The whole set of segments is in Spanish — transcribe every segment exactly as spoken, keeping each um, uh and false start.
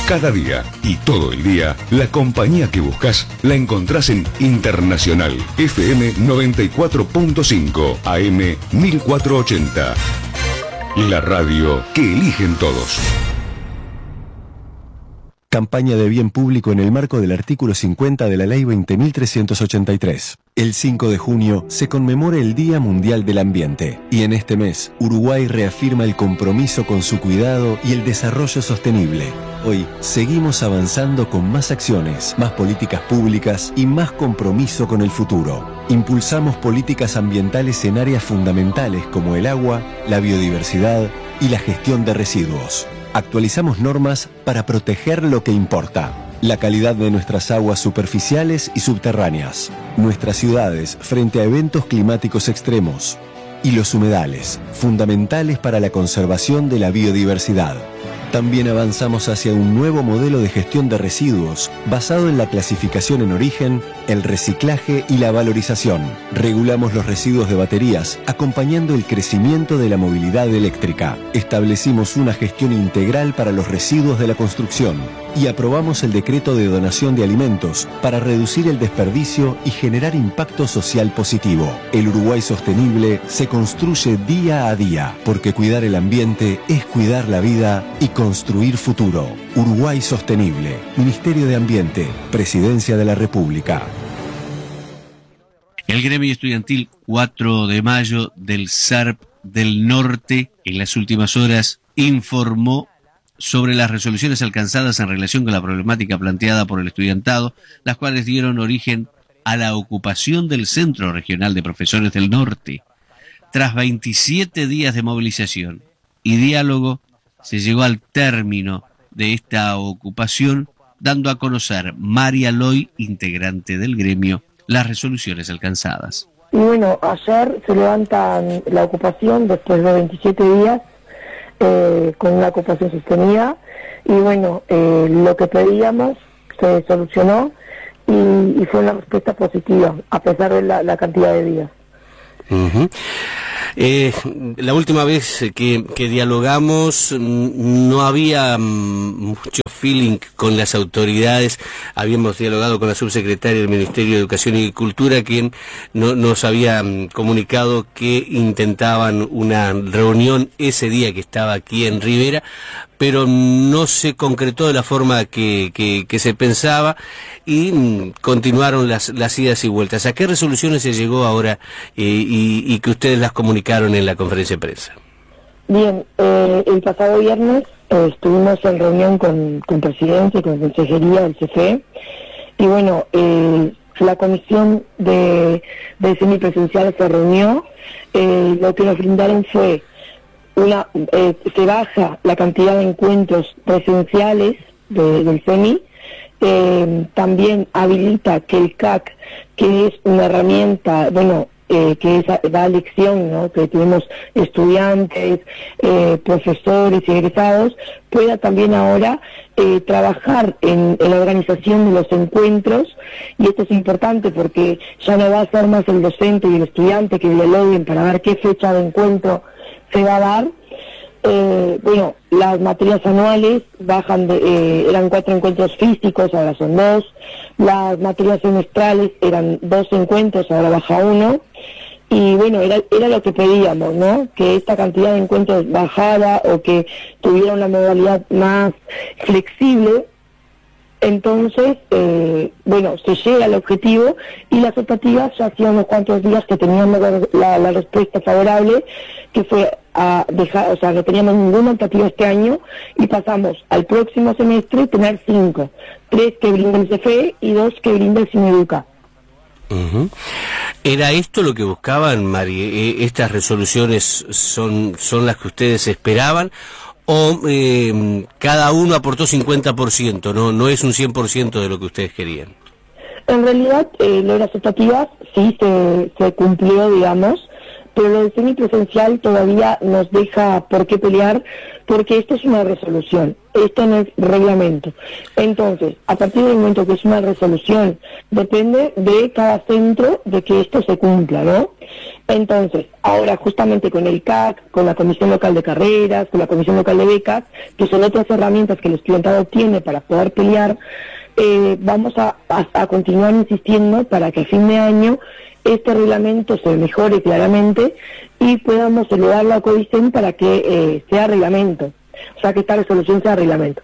Cada día y todo el día, la compañía que buscas la encontrás en Internacional F M noventa y cuatro punto cinco, A M mil cuatrocientos ochenta. La radio que eligen todos. Campaña de bien público en el marco del artículo cincuenta de la Ley veinte mil trescientos ochenta y tres. El cinco de junio se conmemora el Día Mundial del Ambiente y en este mes Uruguay reafirma el compromiso con su cuidado y el desarrollo sostenible. Hoy seguimos avanzando con más acciones, más políticas públicas y más compromiso con el futuro. Impulsamos políticas ambientales en áreas fundamentales como el agua, la biodiversidad y la gestión de residuos. Actualizamos normas para proteger lo que importa. La calidad de nuestras aguas superficiales y subterráneas. Nuestras ciudades frente a eventos climáticos extremos. Y los humedales, fundamentales para la conservación de la biodiversidad. También avanzamos hacia un nuevo modelo de gestión de residuos basado en la clasificación en origen, el reciclaje y la valorización. Regulamos los residuos de baterías, acompañando el crecimiento de la movilidad eléctrica. Establecimos una gestión integral para los residuos de la construcción y aprobamos el decreto de donación de alimentos para reducir el desperdicio y generar impacto social positivo. El Uruguay sostenible se construye día a día, porque cuidar el ambiente es cuidar la vida y construir futuro. Uruguay Sostenible, Ministerio de Ambiente, Presidencia de la República. El gremio estudiantil cuatro de mayo del S A R P del Norte en las últimas horas informó sobre las resoluciones alcanzadas en relación con la problemática planteada por el estudiantado, las cuales dieron origen a la ocupación del Centro Regional de Profesores del Norte. Tras veintisiete días de movilización y diálogo, se llegó al término de esta ocupación, dando a conocer María Loy, integrante del gremio, las resoluciones alcanzadas. Y bueno, ayer se levanta la ocupación después de veintisiete días, eh, con una ocupación sostenida, y bueno, eh, lo que pedíamos se solucionó y, y fue una respuesta positiva, a pesar de la, la cantidad de días. Uh-huh. Eh, la última vez que, que dialogamos no había um, mucho feeling con las autoridades. Habíamos dialogado con la subsecretaria del Ministerio de Educación y Cultura, quien no, nos había um, comunicado que intentaban una reunión ese día que estaba aquí en Rivera, pero no se concretó de la forma que, que, que se pensaba y mm, continuaron las, las idas y vueltas. ¿A qué resoluciones se llegó ahora eh, y, y que ustedes las comunicaron en la conferencia de prensa? Bien, eh, el pasado viernes eh, estuvimos en reunión con, con Presidencia y con Consejería del C F E y bueno, eh, la comisión de, de semipresencial se reunió, eh, lo que nos brindaron fue Una, eh, se baja la cantidad de encuentros presenciales de, del semi, eh, también habilita que el C A C, que es una herramienta, bueno, eh, que es, da lección, ¿no?, que tenemos estudiantes, eh, profesores y egresados, pueda también ahora eh, trabajar en, en la organización de los encuentros, y esto es importante porque ya no va a ser más el docente y el estudiante que dialoguen para ver qué fecha de encuentro se va a dar. Eh, bueno, las materias anuales bajan de, eh, eran cuatro encuentros físicos, ahora son dos. Las materias semestrales eran dos encuentros, ahora baja uno. Y bueno, era, era lo que pedíamos, ¿no?, que esta cantidad de encuentros bajara o que tuviera una modalidad más flexible. Entonces, eh, bueno, se llega al objetivo y las optativas ya hacía unos cuantos días que teníamos la, la, la respuesta favorable, que fue a dejar, o sea, no teníamos ninguna optativa este año y pasamos al próximo semestre tener cinco, tres que brinda el C F E y dos que brinda el Cineduca. Uh-huh. ¿Era esto lo que buscaban, Mari? ¿Estas resoluciones son, son las que ustedes esperaban? ¿O eh, cada uno aportó cincuenta por ciento, no no es un cien por ciento de lo que ustedes querían? En realidad, eh, lo de las optativas sí se, se cumplió, digamos, pero lo del semipresencial todavía nos deja por qué pelear, porque esto es una resolución, esto no es reglamento. Entonces, a partir del momento que es una resolución, depende de cada centro de que esto se cumpla, ¿no? Entonces, ahora justamente con el C A C, con la Comisión Local de Carreras, con la Comisión Local de Becas, que son otras herramientas que el estudiantado tiene para poder pelear, eh, vamos a, a, a continuar insistiendo para que a fin de año este reglamento se mejore claramente y podamos elevarlo a CODICEN para que eh, sea reglamento, o sea que esta resolución sea reglamento.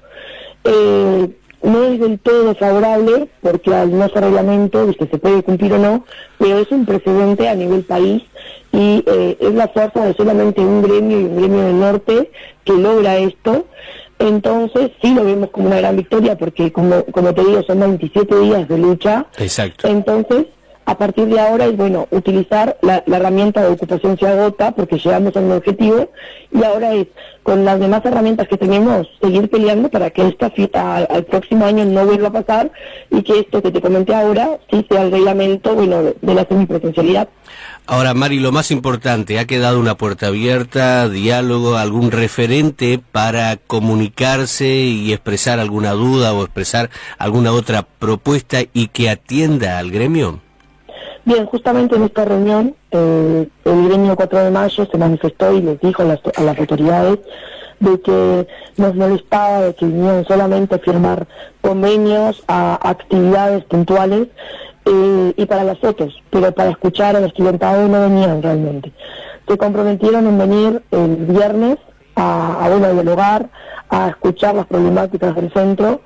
Eh, no es del todo favorable porque al no ser reglamento, viste, se puede cumplir o no, pero es un precedente a nivel país y eh, es la fuerza de solamente un gremio y un gremio del norte que logra esto. Entonces sí lo vemos como una gran victoria porque como, como te digo son veintisiete días de lucha. Exacto. Entonces a partir de ahora es bueno utilizar la, la herramienta de ocupación se agota porque llegamos a un objetivo y ahora es con las demás herramientas que tenemos seguir peleando para que esta fiesta al, al próximo año no vuelva a pasar y que esto que te comenté ahora sí sea el reglamento bueno de, de la semipresencialidad. Ahora, Mari, lo más importante, ¿ha quedado una puerta abierta, diálogo, algún referente para comunicarse y expresar alguna duda o expresar alguna otra propuesta y que atienda al gremio? Bien, justamente en esta reunión, eh, el gremio cuatro de mayo se manifestó y les dijo a las, a las autoridades de que nos molestaba de que vinieran solamente a firmar convenios a actividades puntuales eh, y para las fotos, pero para escuchar al estudiantado no venían realmente. Se comprometieron en venir el viernes a, a, bueno, a dialogar, a escuchar las problemáticas del centro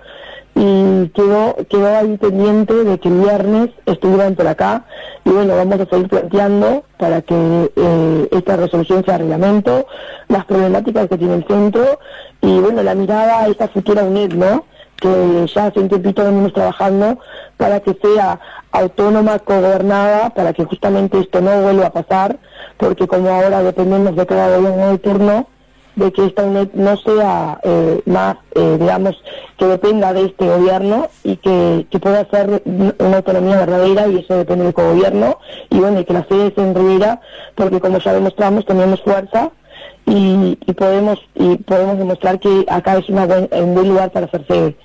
y quedó quedó ahí pendiente de que el viernes estuvieran por acá y bueno, vamos a seguir planteando para que eh, esta resolución sea reglamento, las problemáticas que tiene el centro y bueno, la mirada a esta futura UNED, ¿no? Que ya hace un tiempito venimos trabajando para que sea autónoma, cogobernada, para que justamente esto no vuelva a pasar, porque como ahora dependemos de cada gobierno de turno, de que esta UNED no sea eh, más, eh, digamos, que dependa de este gobierno y que, que pueda ser una autonomía verdadera y eso depende del cogobierno y bueno, y que la sede es en Rivera, porque como ya demostramos tenemos fuerza y, y podemos y podemos demostrar que acá es una buen, un buen lugar para hacer sede.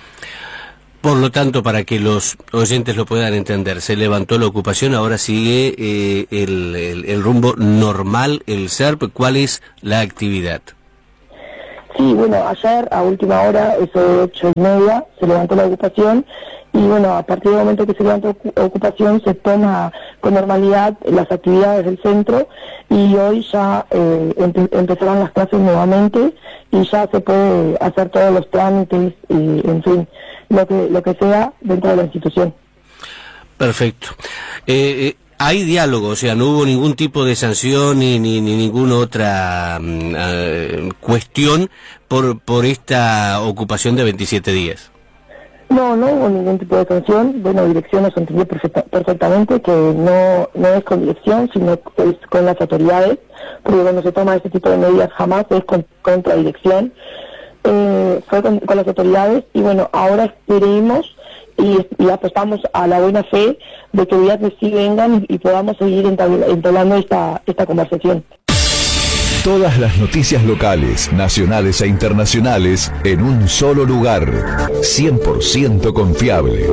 Por lo tanto, para que los oyentes lo puedan entender, se levantó la ocupación, ahora sigue eh, el, el, el rumbo normal, el S E R P. ¿Cuál es la actividad? Sí, bueno, ayer a última hora, eso de ocho y media, se levantó la ocupación y bueno, a partir del momento que se levantó la ocupación se toma con normalidad las actividades del centro y hoy ya eh, empe empezaron las clases nuevamente y ya se puede hacer todos los trámites y en fin, lo que lo que sea dentro de la institución. Perfecto. Eh, eh, hay diálogo, o sea, no hubo ningún tipo de sanción ni, ni, ni ninguna otra uh, cuestión por, por esta ocupación de veintisiete días. No, no hubo ningún tipo de sanción. Bueno, dirección nos entendió perfecta, perfectamente que no no es con dirección, sino es con las autoridades, porque cuando se toma este tipo de medidas jamás es con, contra dirección. Eh, fue con, con las autoridades y bueno, ahora esperemos y, y apostamos a la buena fe de que viernes sí vengan y, y podamos seguir entablando esta, esta conversación. Todas las noticias locales, nacionales e internacionales en un solo lugar. cien por ciento confiable.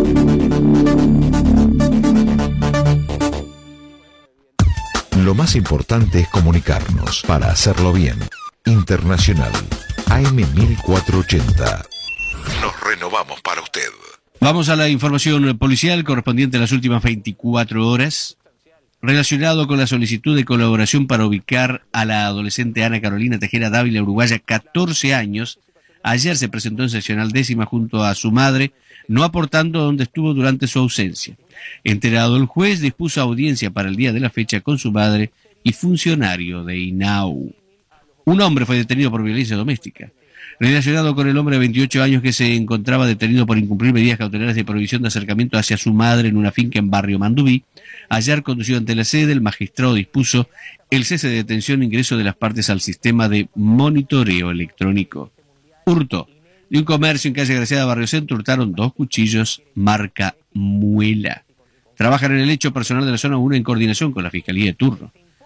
Lo más importante es comunicarnos para hacerlo bien. Internacional A M mil cuatrocientos ochenta. Nos renovamos para usted. Vamos a la información policial correspondiente a las últimas veinticuatro horas. Relacionado con la solicitud de colaboración para ubicar a la adolescente Ana Carolina Tejera Dávila, uruguaya, catorce años, ayer se presentó en seccional décima junto a su madre, no aportando donde estuvo durante su ausencia. Enterado el juez, dispuso audiencia para el día de la fecha con su madre y funcionario de I N A U. Un hombre fue detenido por violencia doméstica. Relacionado con el hombre de veintiocho años que se encontraba detenido por incumplir medidas cautelares de prohibición de acercamiento hacia su madre en una finca en barrio Mandubí, ayer conducido ante la sede, el magistrado dispuso el cese de detención e ingreso de las partes al sistema de monitoreo electrónico. Hurto. De un comercio en calle Graciada, Barrio Centro, hurtaron dos cuchillos marca Muela. Trabajan en el hecho personal de la zona uno en coordinación con la Fiscalía de turno.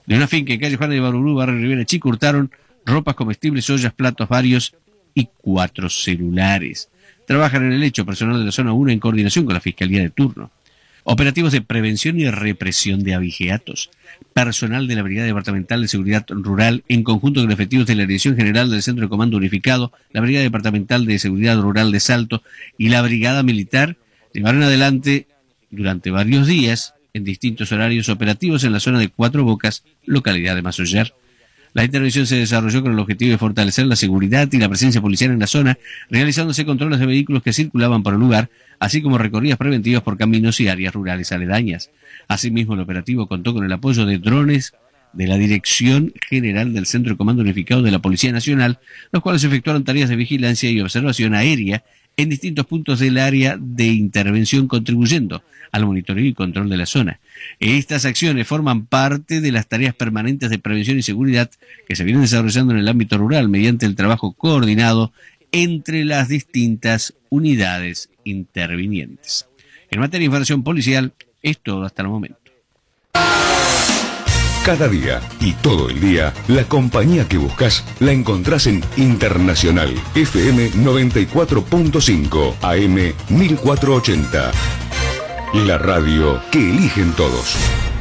De una finca en calle Juana de Barburú, barrio Rivera Chico, hurtaron ropas comestibles, ollas, platos varios y cuatro celulares. Trabajan en el hecho personal de la zona uno en coordinación con la Fiscalía de turno. Operativos de prevención y represión de abigeatos. Personal de la Brigada Departamental de Seguridad Rural, en conjunto con efectivos de la Dirección General del Centro de Comando Unificado, la Brigada Departamental de Seguridad Rural de Salto y la Brigada Militar, llevaron adelante durante varios días, en distintos horarios operativos en la zona de Cuatro Bocas, localidad de Masollar. La intervención se desarrolló con el objetivo de fortalecer la seguridad y la presencia policial en la zona, realizándose controles de vehículos que circulaban por el lugar, así como recorridas preventivas por caminos y áreas rurales aledañas. Asimismo, el operativo contó con el apoyo de drones de la Dirección General del Centro de Comando Unificado de la Policía Nacional, los cuales efectuaron tareas de vigilancia y observación aérea en distintos puntos del área de intervención, contribuyendo al monitoreo y control de la zona. Estas acciones forman parte de las tareas permanentes de prevención y seguridad que se vienen desarrollando en el ámbito rural mediante el trabajo coordinado entre las distintas unidades intervinientes. En materia de información policial, es todo hasta el momento. Cada día y todo el día, la compañía que buscas la encontrás en Internacional F M noventa y cuatro punto cinco, A M mil cuatrocientos ochenta. La radio que eligen todos.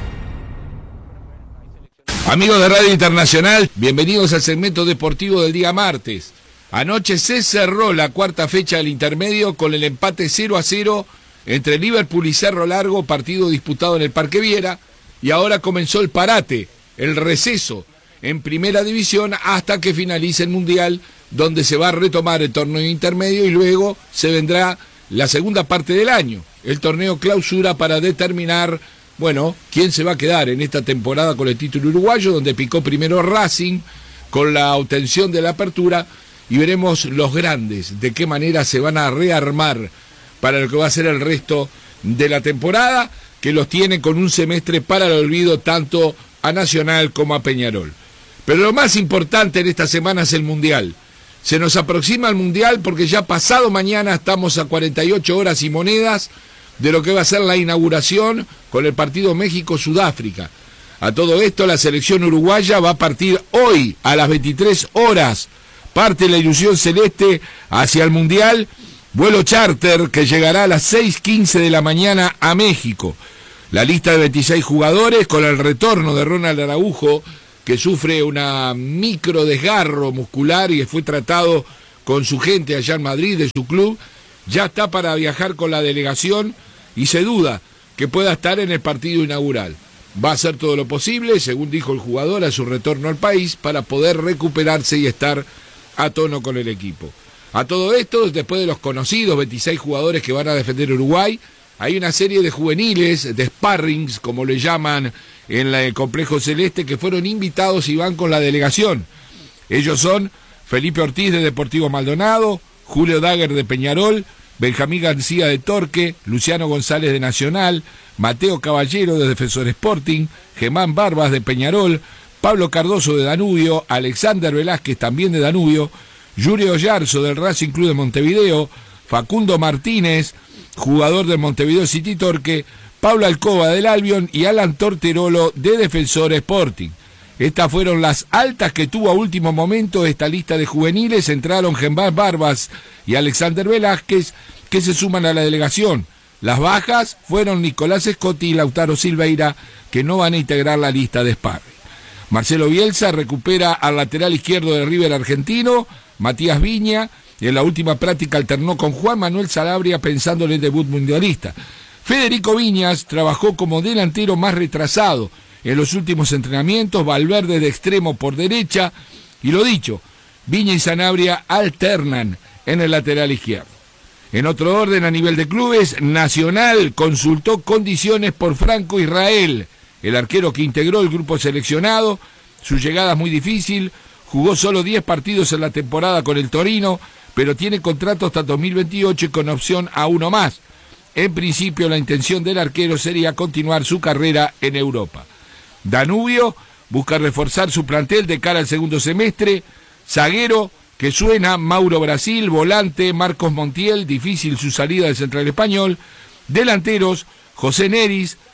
Amigos de Radio Internacional, bienvenidos al segmento deportivo del día martes. Anoche se cerró la cuarta fecha del intermedio con el empate cero a cero entre Liverpool y Cerro Largo, partido disputado en el Parque Viera, y ahora comenzó el parate, el receso en primera división hasta que finalice el Mundial, donde se va a retomar el torneo intermedio y luego se vendrá la segunda parte del año, el torneo clausura, para determinar, bueno, quién se va a quedar en esta temporada con el título uruguayo, donde picó primero Racing con la obtención de la apertura, y veremos los grandes de qué manera se van a rearmar para lo que va a ser el resto de la temporada, que los tiene con un semestre para el olvido tanto a Nacional como a Peñarol. Pero lo más importante en esta semana es el Mundial. Se nos aproxima el Mundial porque ya pasado mañana estamos a cuarenta y ocho horas y monedas de lo que va a ser la inauguración con el partido México-Sudáfrica. A todo esto, la selección uruguaya va a partir hoy a las veintitrés horas. Parte la ilusión celeste hacia el Mundial, vuelo charter que llegará a las seis quince de la mañana a México. La lista de veintiséis jugadores con el retorno de Ronald Araujo, que sufre una micro desgarro muscular y fue tratado con su gente allá en Madrid, de su club, ya está para viajar con la delegación y se duda que pueda estar en el partido inaugural. Va a hacer todo lo posible, según dijo el jugador, a su retorno al país para poder recuperarse y estar a tono con el equipo. A todo esto, después de los conocidos veintiséis jugadores que van a defender Uruguay, hay una serie de juveniles, de sparrings, como le llaman en el complejo celeste, que fueron invitados y van con la delegación. Ellos son Felipe Ortiz de Deportivo Maldonado, Julio Dagger de Peñarol, Benjamín García de Torque, Luciano González de Nacional, Mateo Caballero de Defensor Sporting, Germán Barbas de Peñarol, Pablo Cardoso de Danubio, Alexander Velázquez también de Danubio, Julio Yarzo del Racing Club de Montevideo, Facundo Martínez, jugador del Montevideo City Torque, Pablo Alcoba del Albion y Alan Torterolo de Defensor Sporting. Estas fueron las altas que tuvo a último momento esta lista de juveniles. Entraron Germán Barbas y Alexander Velázquez, que se suman a la delegación. Las bajas fueron Nicolás Scotti y Lautaro Silveira, que no van a integrar la lista de sparring. Marcelo Bielsa recupera al lateral izquierdo de River argentino, Matías Viña, y en la última práctica alternó con Juan Manuel Sanabria pensando en el debut mundialista. Federico Viñas trabajó como delantero más retrasado en los últimos entrenamientos, Valverde de extremo por derecha, y lo dicho, Viña y Sanabria alternan en el lateral izquierdo. En otro orden, a nivel de clubes, Nacional consultó condiciones por Franco Israel, el arquero que integró el grupo seleccionado. Su llegada es muy difícil, jugó solo diez partidos en la temporada con el Torino, pero tiene contrato hasta dos mil veintiocho y con opción a uno más. En principio, la intención del arquero sería continuar su carrera en Europa. Danubio busca reforzar su plantel de cara al segundo semestre. Zaguero que suena, Mauro Brasil, volante, Marcos Montiel, difícil su salida del central español. Delanteros, José Neris,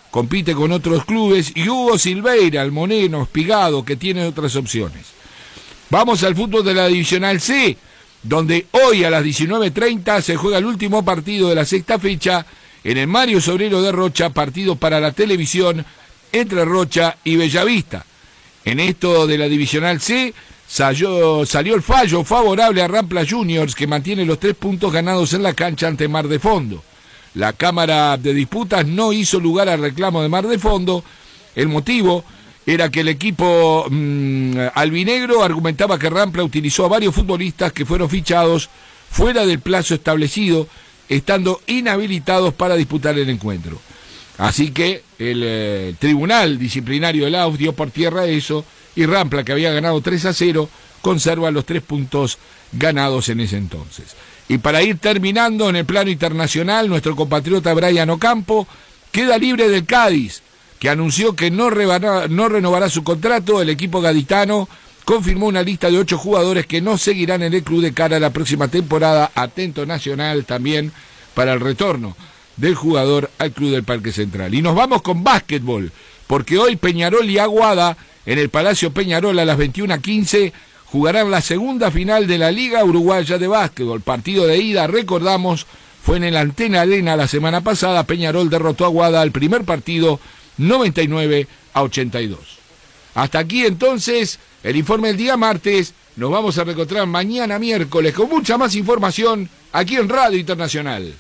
compite con otros clubes, y Hugo Silveira, el moreno, espigado, que tiene otras opciones. Vamos al fútbol de la Divisional C, donde hoy a las diecinueve treinta se juega el último partido de la sexta fecha en el Mario Sobrero de Rocha, partido para la televisión entre Rocha y Bellavista. En esto de la Divisional C salió, salió el fallo favorable a Rampla Juniors, que mantiene los tres puntos ganados en la cancha ante Mar de Fondo. La Cámara de Disputas no hizo lugar al reclamo de Mar de Fondo. El motivo era que el equipo mmm, albinegro argumentaba que Rampla utilizó a varios futbolistas que fueron fichados fuera del plazo establecido, estando inhabilitados para disputar el encuentro. Así que el eh, Tribunal Disciplinario de la U F dio por tierra eso, y Rampla, que había ganado tres a cero, conserva los tres puntos ganados en ese entonces. Y para ir terminando en el plano internacional, nuestro compatriota Brian Ocampo queda libre del Cádiz, que anunció que no, rebará, no renovará su contrato. El equipo gaditano confirmó una lista de ocho jugadores que no seguirán en el club de cara a la próxima temporada. Atento Nacional también para el retorno del jugador al club del Parque Central. Y nos vamos con básquetbol, porque hoy Peñarol y Aguada en el Palacio Peñarol a las veintiuna quince jugarán la segunda final de la Liga Uruguaya de Básquetbol. Partido de ida, recordamos, fue en el Antena Arena la semana pasada. Peñarol derrotó a Aguada al primer partido noventa y nueve a ochenta y dos. Hasta aquí entonces el informe del día martes. Nos vamos a reencontrar mañana miércoles con mucha más información aquí en Radio Internacional.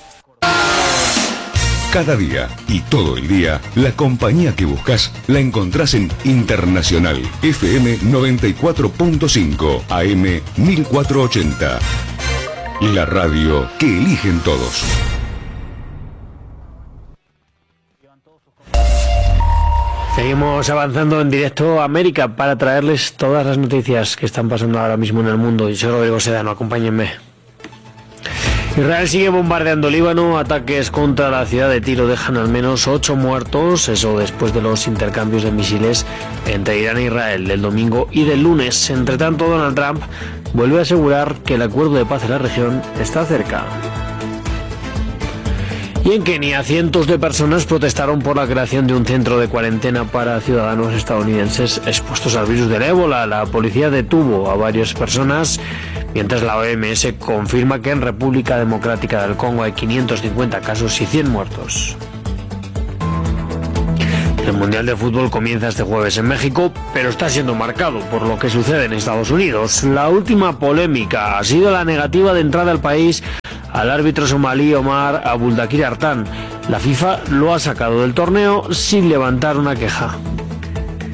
Cada día y todo el día, la compañía que buscas la encontrás en Internacional F M noventa y cuatro punto cinco, A M mil cuatrocientos ochenta. La radio que eligen todos. Seguimos avanzando en directo a América para traerles todas las noticias que están pasando ahora mismo en el mundo. Yo soy Rodrigo Sedano, acompáñenme. Israel sigue bombardeando Líbano. Ataques contra la ciudad de Tiro dejan al menos ocho muertos, eso después de los intercambios de misiles entre Irán e Israel del domingo y del lunes. Entre tanto, Donald Trump vuelve a asegurar que el acuerdo de paz en la región está cerca. Y en Kenia, cientos de personas protestaron por la creación de un centro de cuarentena para ciudadanos estadounidenses expuestos al virus del ébola. La policía detuvo a varias personas, mientras la O M S confirma que en República Democrática del Congo hay quinientos cincuenta casos y cien muertos. El Mundial de Fútbol comienza este jueves en México, pero está siendo marcado por lo que sucede en Estados Unidos. La última polémica ha sido la negativa de entrada al país al árbitro somalí Omar Abuldakir Artan. La FIFA lo ha sacado del torneo sin levantar una queja.